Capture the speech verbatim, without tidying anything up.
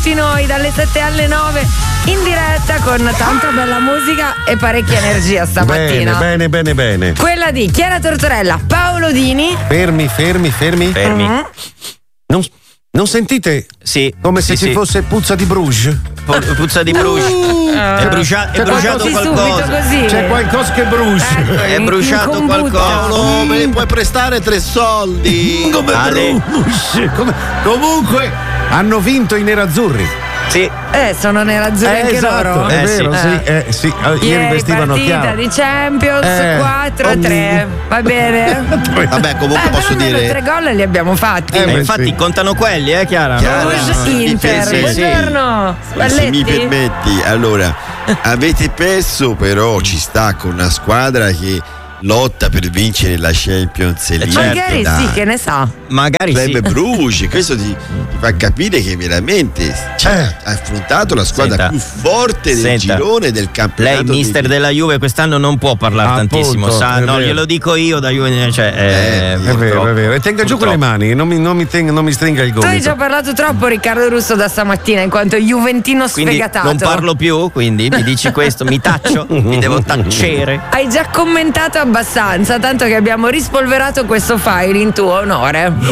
tutti noi dalle sette alle nove in diretta con tanta bella musica e parecchia energia stamattina. Bene, bene, bene, bene. Quella di Chiara Tortorella, Paolo Dini. Fermi, fermi, fermi. Fermi. Mm-hmm. Non, non sentite? Sì. Come se sì, ci sì. fosse puzza di Bruges? Pu- Puzza di Bruges. È, brucia- è C'è bruciato Così qualcosa. subito così. C'è qualcosa che brucia. Ecco, È in- bruciato in combutta. qualcosa. No, me ne puoi prestare tre soldi. Come Ale. brucia. Come- Comunque hanno vinto i nerazzurri. Sì. Eh, sono nerazzurri Eh, anche esatto, loro. è Eh, vero, sì. sì, eh, sì. Eh, ieri, Ieri vestivano partita chiaro. di Champions Eh. quattro a tre. Va bene? Vabbè, comunque Eh, posso però almeno dire. tre gol li abbiamo fatti. Eh, Eh, beh, infatti sì. contano quelli, eh, Chiara? Chiara. Rouge se mi Inter. permetti- Buongiorno. Se mi Spalletti. permetti, allora, avete perso, però ci sta con una squadra che lotta per vincere la Champions League. certo, Magari dai. sì, che ne sa. Magari Club sì. Bruges, questo ti, ti fa capire che veramente cioè, Eh. ha affrontato la squadra Senta. più forte del Senta. girone del campionato. Lei, mister di- della Juve, quest'anno non può parlare Appunto, tantissimo, sa? è No, vero. glielo dico io da Juve. Cioè, eh, Eh, È vero, purtroppo. è vero. E tenga giù con le Purtroppo. mani, non mi, non mi, tenga- non mi stringa il Tu hai gomito. già parlato troppo, Riccardo Russo, da stamattina, in quanto juventino Quindi sfegatato. non parlo più, quindi mi dici questo, mi taccio, mi devo tacere. Hai già commentato abbastanza, tanto che abbiamo rispolverato questo file in tuo onore.